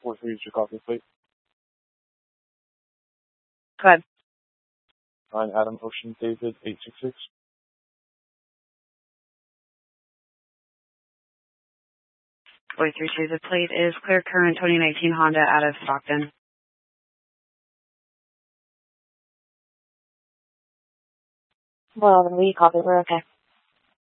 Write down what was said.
443 is your copy plate. Go ahead. 9 Adam Ocean David 866. The plate is Clear Current 2019 Honda out of Stockton. Well, then we copy. We're okay.